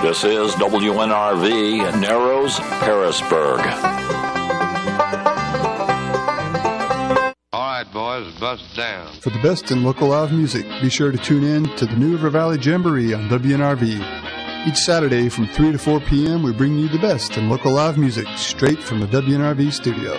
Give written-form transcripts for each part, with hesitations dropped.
This is WNRV, Narrows, Harrisburg. All right, boys, bust down. For the best in local live music, be sure to tune in to the New River Valley Jamboree on WNRV. Each Saturday from 3 to 4 p.m., we bring you the best in local live music straight from the WNRV studio.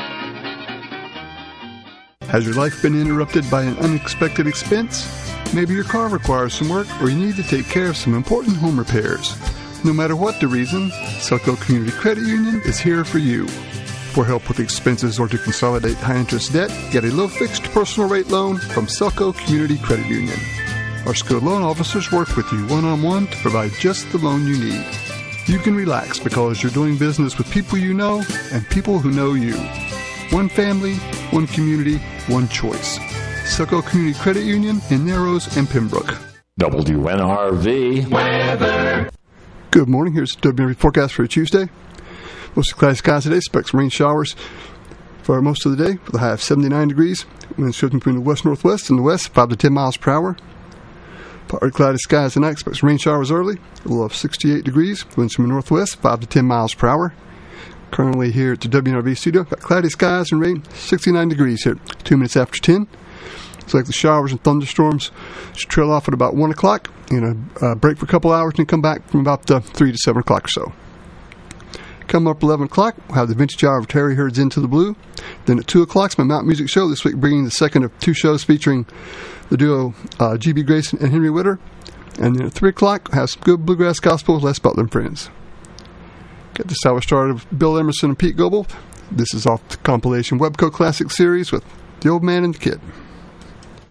Has your life been interrupted by an unexpected expense? Maybe your car requires some work, or you need to take care of some important home repairs. No matter what the reason, Selco Community Credit Union is here for you. For help with expenses or to consolidate high-interest debt, get a low-fixed personal rate loan from Selco Community Credit Union. Our skilled loan officers work with you one-on-one to provide just the loan you need. You can relax because you're doing business with people you know and people who know you. One family, one community, one choice. Selco Community Credit Union in Narrows and Pembroke. WNRV weather. Good morning. Here's the WNRV forecast for Tuesday. Mostly cloudy skies today. Expect some rain showers for most of the day with a high of 79 degrees. Winds shifting between the west-northwest and the west, 5 to 10 miles per hour. Partly cloudy skies tonight. Expect some rain showers early. A low of 68 degrees. Winds from the northwest, 5 to 10 miles per hour. Currently here at the WNRV studio, got cloudy skies and rain, 69 degrees here, 2 minutes after 10. Looks like the showers and thunderstorms should trail off at about 1 o'clock. Break for a couple hours and then come back from about 3 to 7 o'clock or so. Come up 11 o'clock, we'll have the vintage hour of Terry Hurd's Into the Blue. Then at 2 o'clock, it's my Mountain Music Show, this week bringing the second of 2 shows featuring the duo G.B. Grayson and Henry Witter. And then at 3 o'clock, we'll have some good bluegrass gospel with Les Butler and Friends. Get this hour started with Bill Emerson and Pete Goebel. This is off the compilation Webco Classic Series with The Old Man and the Kid.